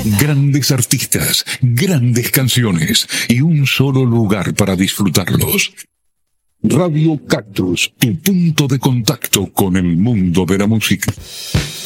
Grandes artistas, grandes canciones y un solo lugar para disfrutarlos. Radio Cactus, tu punto de contacto con el mundo de la música.